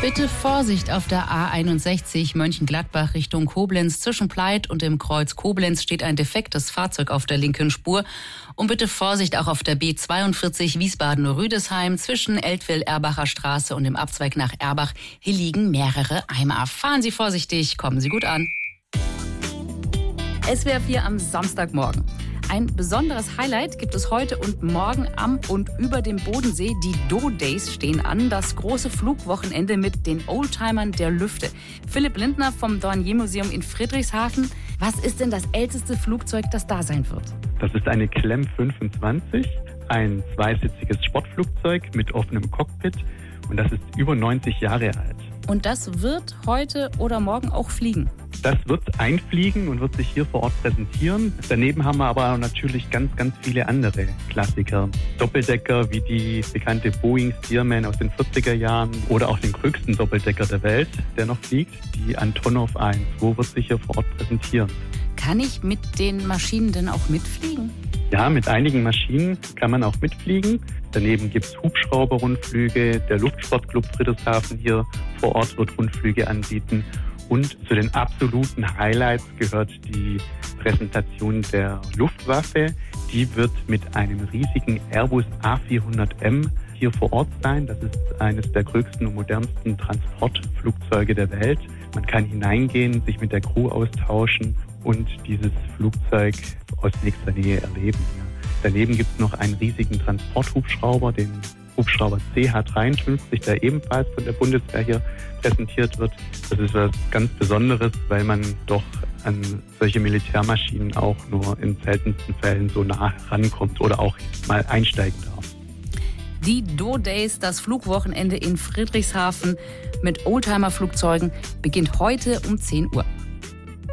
Bitte Vorsicht auf der A61 Mönchengladbach Richtung Koblenz. Zwischen Pleit und dem Kreuz Koblenz steht ein defektes Fahrzeug auf der linken Spur. Und bitte Vorsicht auch auf der B42 Wiesbaden-Rüdesheim zwischen Eltville-Erbacher Straße und dem Abzweig nach Erbach. Hier liegen mehrere Eimer. Fahren Sie vorsichtig, kommen Sie gut an. SWR 4 am Samstagmorgen. Ein besonderes Highlight gibt es heute und morgen am und über dem Bodensee. Die Do-Days stehen an, das große Flugwochenende mit den Oldtimern der Lüfte. Philipp Lindner vom Dornier-Museum in Friedrichshafen. Was ist denn das älteste Flugzeug, das da sein wird? Das ist eine Clem 25, ein zweisitziges Sportflugzeug mit offenem Cockpit und das ist über 90 Jahre alt. Und das wird heute oder morgen auch fliegen? Das wird einfliegen und wird sich hier vor Ort präsentieren. Daneben haben wir aber natürlich ganz viele andere Klassiker. Doppeldecker wie die bekannte Boeing Stearman aus den 40er Jahren oder auch den größten Doppeldecker der Welt, der noch fliegt. Die Antonov 1, wird sich hier vor Ort präsentieren. Kann ich mit den Maschinen denn auch mitfliegen? Ja, mit einigen Maschinen kann man auch mitfliegen. Daneben gibt es Hubschrauber-Rundflüge. Der Luftsportclub Friedrichshafen hier vor Ort wird Rundflüge anbieten. Und zu den absoluten Highlights gehört die Präsentation der Luftwaffe. Die wird mit einem riesigen Airbus A400M hier vor Ort sein. Das ist eines der größten und modernsten Transportflugzeuge der Welt. Man kann hineingehen, sich mit der Crew austauschen und dieses Flugzeug aus nächster Nähe erleben. Daneben gibt es noch einen riesigen Transporthubschrauber, den Hubschrauber CH-53, der ebenfalls von der Bundeswehr hier präsentiert wird. Das ist was ganz Besonderes, weil man doch an solche Militärmaschinen auch nur in seltensten Fällen so nah rankommt oder auch mal einsteigen darf. Die Do-Days, das Flugwochenende in Friedrichshafen mit Oldtimer-Flugzeugen, beginnt heute um 10 Uhr.